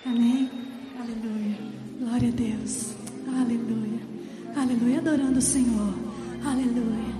Amém? Aleluia. Glória a Deus. Aleluia. Aleluia. Adorando o Senhor. Aleluia.